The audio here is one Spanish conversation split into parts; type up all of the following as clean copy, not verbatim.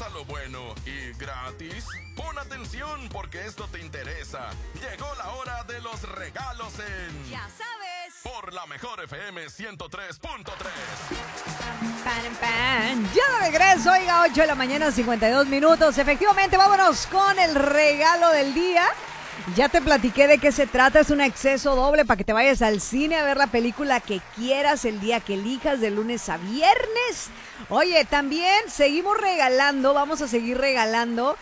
gusta lo bueno y gratis? Pon atención porque esto te interesa. Llegó la hora de los regalos en... Ya sabes. Por la mejor FM 103.3. Ya de regreso, oiga, 8 de la mañana, 52 minutos. Efectivamente, vámonos con el regalo del día. Ya te platiqué de qué se trata, es un acceso doble para que te vayas al cine a ver la película que quieras el día que elijas, de lunes a viernes. Oye, también seguimos regalando, vamos a seguir regalando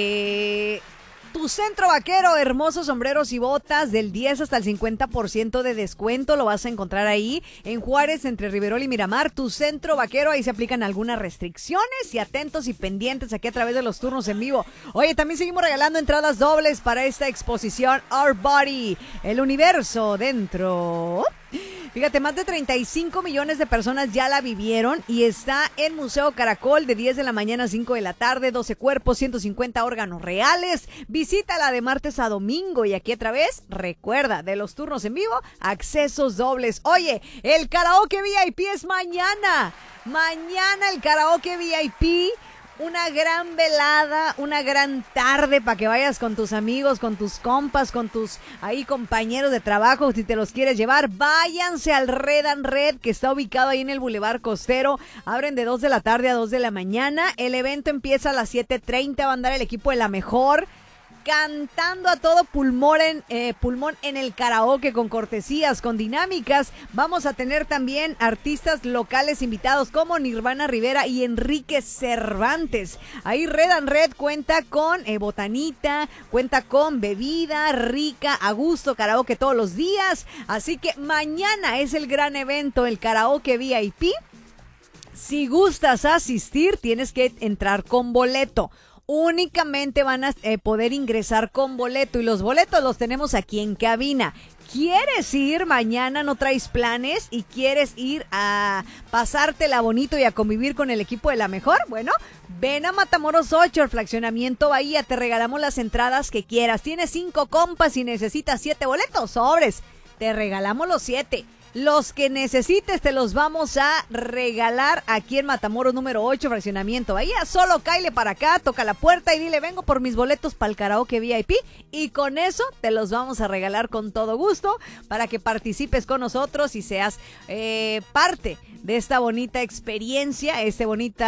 tu Centro Vaquero, hermosos sombreros y botas del 10 hasta el 50% de descuento. Lo vas a encontrar ahí en Juárez, entre Riverol y Miramar. Tu Centro Vaquero, ahí se aplican algunas restricciones, y atentos y pendientes aquí a través de los turnos en vivo. Oye, también seguimos regalando entradas dobles para esta exposición Our Body, el universo dentro. Fíjate, más de 35 millones de personas ya la vivieron y está en Museo Caracol de 10 de la mañana a 5 de la tarde, 12 cuerpos, 150 órganos reales. Visítala de martes a domingo y aquí otra vez, recuerda, de los turnos en vivo, accesos dobles. Oye, el karaoke VIP es mañana. Mañana el karaoke VIP. Una gran velada, una gran tarde para que vayas con tus amigos, con tus compas, con tus ahí compañeros de trabajo. Si te los quieres llevar, váyanse al Red and Red, que está ubicado ahí en el Boulevard Costero. Abren de 2 de la tarde a 2 de la mañana. El evento empieza a las 7:30. Va a andar el equipo de La Mejor cantando a todo pulmón en el karaoke, con cortesías, con dinámicas. Vamos a tener también artistas locales invitados como Nirvana Rivera y Enrique Cervantes. Ahí Red and Red cuenta con botanita, cuenta con bebida rica, a gusto, karaoke todos los días. Así que mañana es el gran evento, el karaoke VIP. Si gustas asistir, tienes que entrar con boleto. Únicamente van a poder ingresar con boleto, y los boletos los tenemos aquí en cabina. ¿Quieres ir mañana? ¿No traes planes y quieres ir a pasártela bonito y a convivir con el equipo de La Mejor? Bueno, ven a Matamoros 8, el fraccionamiento Bahía. Te regalamos las entradas que quieras. Tienes 5 compas y necesitas 7 boletos. Sobres, te regalamos los 7. Los que necesites te los vamos a regalar aquí en Matamoros número 8, fraccionamiento Bahía. Solo cáele para acá, toca la puerta y dile: vengo por mis boletos para el karaoke VIP, y con eso te los vamos a regalar con todo gusto para que participes con nosotros y seas parte de esta bonita experiencia, este bonito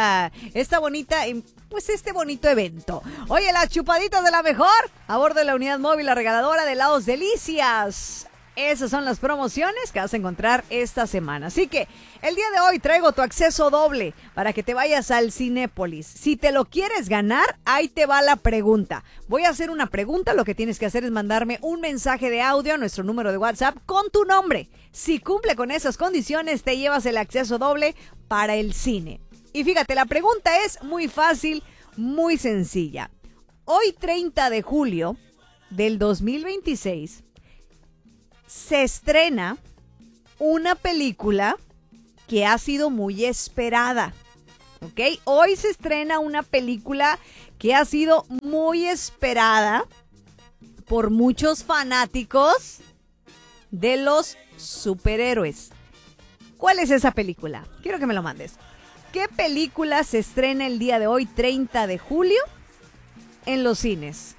evento. Oye, las chupaditas de La Mejor a bordo de la unidad móvil, la regaladora de helados Delicias. Esas son las promociones que vas a encontrar esta semana. Así que el día de hoy traigo tu acceso doble para que te vayas al Cinépolis. Si te lo quieres ganar, ahí te va la pregunta. Voy a hacer una pregunta. Lo que tienes que hacer es mandarme un mensaje de audio a nuestro número de WhatsApp con tu nombre. Si cumple con esas condiciones, te llevas el acceso doble para el cine. Y fíjate, la pregunta es muy fácil, muy sencilla. Hoy, 30 de julio del 2026... se estrena una película que ha sido muy esperada, ¿ok? Hoy se estrena una película que ha sido muy esperada por muchos fanáticos de los superhéroes. ¿Cuál es esa película? Quiero que me lo mandes. ¿Qué película se estrena el día de hoy, 30 de julio, en los cines?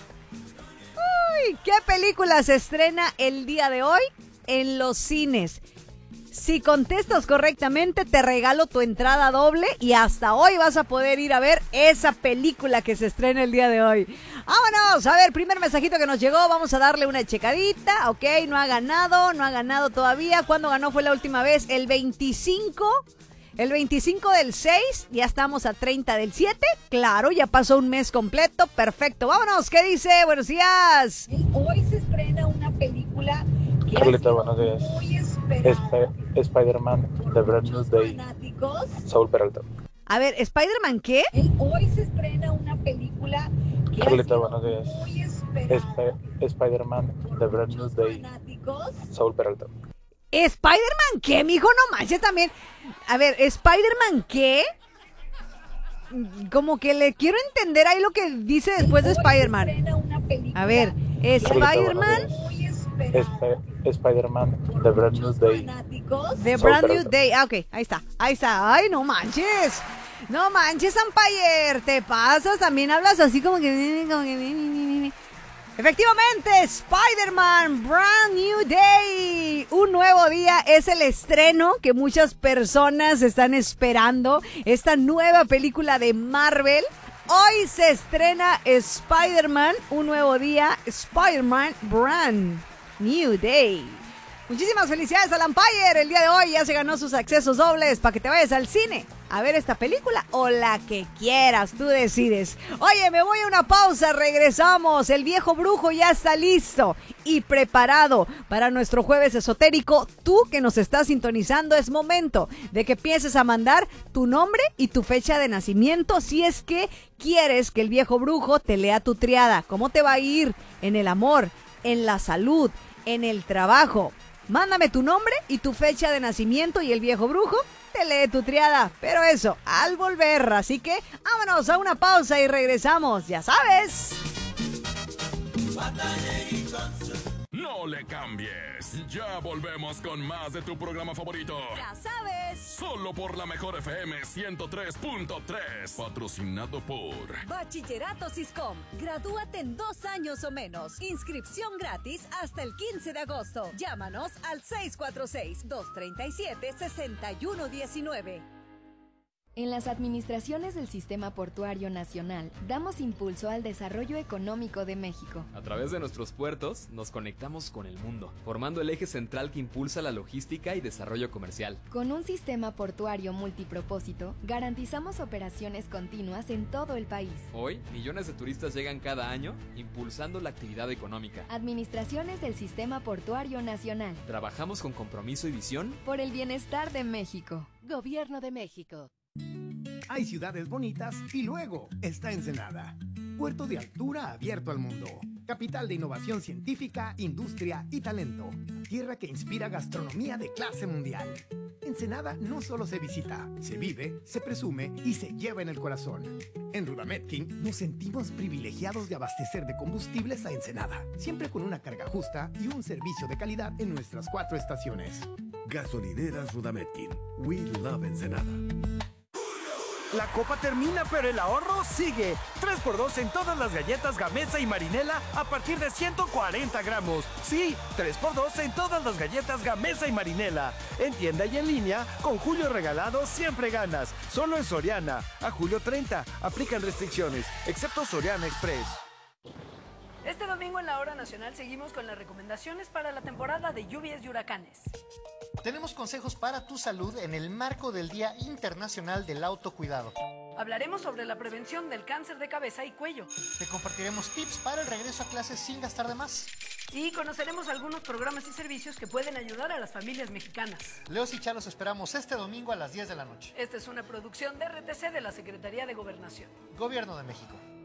¿Qué película se estrena el día de hoy en los cines? Si contestas correctamente, te regalo tu entrada doble y hasta hoy vas a poder ir a ver esa película que se estrena el día de hoy. ¡Vámonos! A ver, primer mensajito que nos llegó, vamos a darle una checadita. Ok, no ha ganado todavía. ¿Cuándo ganó? Fue la última vez, el 25 del 6, ya estamos a 30 del 7. Claro, ya pasó un mes completo. Perfecto, vámonos. ¿Qué dice? Buenos días. Hoy se estrena una película que Carlita, buenos días. muy esperada. Spider-Man, The Brand New Day, Fanáticos. Saúl Peralta. A ver, ¿Spider-Man qué? Hoy se estrena una película que Carlita, buenos días. muy esperada. Spider-Man, The Brand New Day, Fanáticos. Saúl Peralta. ¿Spider-Man qué, mijo? No manches también. A ver, ¿Spider-Man qué? Como que le quiero entender ahí lo que dice después de Hoy se Spider-Man. estrena una película A ver, Spider-Man, muy esperada. Spider-Man, The Brand New Day. Fanáticos. The Saúl Brand New Peralta. Day. Ah, ok, ahí está. Ay, no manches. No manches, Empire, te pasas, también hablas así como que... Efectivamente, Spider-Man Brand New Day, un nuevo día, es el estreno que muchas personas están esperando, esta nueva película de Marvel. Hoy se estrena Spider-Man, un nuevo día, Spider-Man Brand New Day. Muchísimas felicidades al Empire, el día de hoy ya se ganó sus accesos dobles para que te vayas al cine a ver esta película o la que quieras, tú decides. Oye, me voy a una pausa, regresamos, el viejo brujo ya está listo y preparado para nuestro jueves esotérico. Tú que nos estás sintonizando, es momento de que empieces a mandar tu nombre y tu fecha de nacimiento si es que quieres que el viejo brujo te lea tu triada. ¿Cómo te va a ir en el amor, en la salud, en el trabajo? Mándame tu nombre y tu fecha de nacimiento y el viejo brujo te lee tu triada. Pero eso, al volver. Así que vámonos a una pausa y regresamos. Ya sabes. No le cambies. Ya volvemos con más de tu programa favorito. Ya sabes. Solo por la mejor FM 103.3. Patrocinado por Bachillerato Siscom. Gradúate en 2 años o menos. Inscripción gratis hasta el 15 de agosto. Llámanos al 646-237-6119. En las administraciones del Sistema Portuario Nacional, damos impulso al desarrollo económico de México. A través de nuestros puertos, nos conectamos con el mundo, formando el eje central que impulsa la logística y desarrollo comercial. Con un sistema portuario multipropósito, garantizamos operaciones continuas en todo el país. Hoy, millones de turistas llegan cada año, impulsando la actividad económica. Administraciones del Sistema Portuario Nacional. Trabajamos con compromiso y visión por el bienestar de México. Gobierno de México. Hay ciudades bonitas y luego está Ensenada. Puerto de altura abierto al mundo. Capital de innovación científica, industria y talento. Tierra que inspira gastronomía de clase mundial. Ensenada no solo se visita, se vive, se presume y se lleva en el corazón. En Rudametkin nos sentimos privilegiados de abastecer de combustibles a Ensenada, siempre con una carga justa y un servicio de calidad en nuestras 4 estaciones. Gasolineras Rudametkin. We love Ensenada. La copa termina, pero el ahorro sigue. 3x2 en todas las galletas Gamesa y Marinela a partir de 140 gramos. Sí, 3x2 en todas las galletas Gamesa y Marinela. En tienda y en línea, con Julio Regalado siempre ganas. Solo en Soriana. A julio 30. Aplican restricciones, excepto Soriana Express. Este domingo en la Hora Nacional seguimos con las recomendaciones para la temporada de lluvias y huracanes. Tenemos consejos para tu salud en el marco del Día Internacional del Autocuidado. Hablaremos sobre la prevención del cáncer de cabeza y cuello. Te compartiremos tips para el regreso a clases sin gastar de más. Y conoceremos algunos programas y servicios que pueden ayudar a las familias mexicanas. Leos y Chá los esperamos este domingo a las 10 de la noche. Esta es una producción de RTC de la Secretaría de Gobernación. Gobierno de México.